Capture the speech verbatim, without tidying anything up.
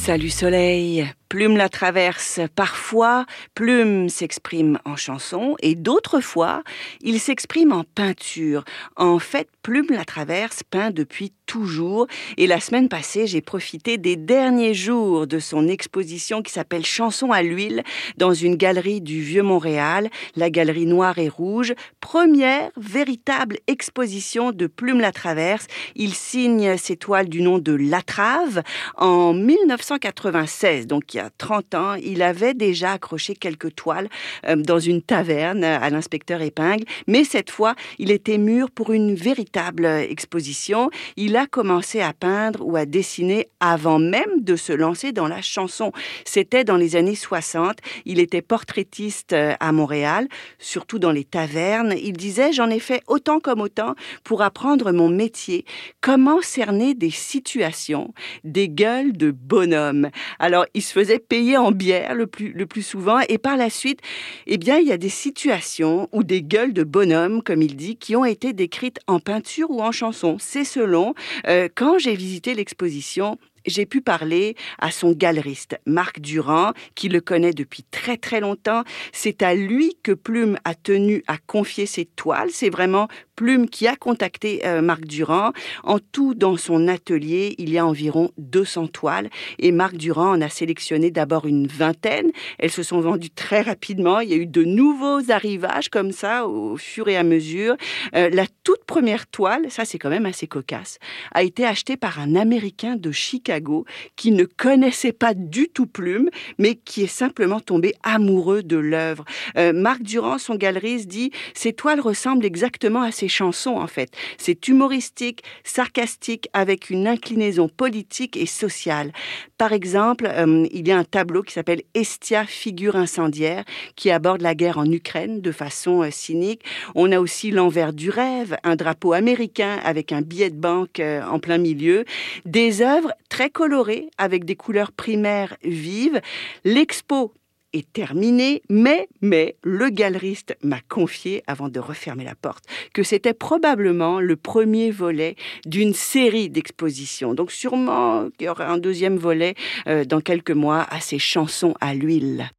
Salut Soleil, Plume la traverse. Parfois, Plume s'exprime en chanson et d'autres fois, il s'exprime en peinture. En fait, Plume la traverse peint depuis toujours et la semaine passée, j'ai profité des derniers jours de son exposition qui s'appelle Chansons à l'huile dans une galerie du Vieux-Montréal, la galerie Noire et Rouge. Première véritable exposition de Plume la traverse. Il signe ses toiles du nom de Latrave. En mille neuf cent quatre-vingt-seize, donc il y a trente ans, il avait déjà accroché quelques toiles euh, dans une taverne à l'inspecteur Épingle, mais cette fois, il était mûr pour une véritable exposition. Il a commencé à peindre ou à dessiner avant même de se lancer dans la chanson. C'était dans les années soixante. Il était portraitiste à Montréal, surtout dans les tavernes. Il disait « J'en ai fait autant comme autant pour apprendre mon métier. Comment cerner des situations, des gueules de bonhomme. » Alors, il se faisait payer en bière le plus, le plus souvent et par la suite, eh bien, il y a des situations ou des gueules de bonhomme, comme il dit, qui ont été décrites en peinture ou en chanson. C'est selon. Euh, quand j'ai visité l'exposition, j'ai pu parler à son galeriste, Marc Durand, qui le connaît depuis très très longtemps. C'est à lui que Plume a tenu à confier ses toiles. C'est vraiment Plume qui a contacté euh, Marc Durand. En tout, dans son atelier, il y a environ deux cents toiles. Et Marc Durand en a sélectionné d'abord une vingtaine. Elles se sont vendues très rapidement. Il y a eu de nouveaux arrivages comme ça au fur et à mesure. Euh, la toute première toile, ça c'est quand même assez cocasse, a été achetée par un Américain de Chicago qui ne connaissait pas du tout Plume, mais qui est simplement tombé amoureux de l'œuvre. Euh, Marc Durand, son galeriste, dit « Ces toiles ressemblent exactement à ses chansons, en fait. C'est humoristique, sarcastique, avec une inclinaison politique et sociale. » Par exemple, euh, il y a un tableau qui s'appelle « Estia, figure incendiaire » qui aborde la guerre en Ukraine de façon euh, cynique. On a aussi l'envers du rêve, un drapeau américain avec un billet de banque euh, en plein milieu. Des œuvres très colorées avec des couleurs primaires vives. L'expo est terminée, mais, mais le galeriste m'a confié, avant de refermer la porte, que c'était probablement le premier volet d'une série d'expositions. Donc sûrement qu'il y aura un deuxième volet euh, dans quelques mois à ces chansons à l'huile.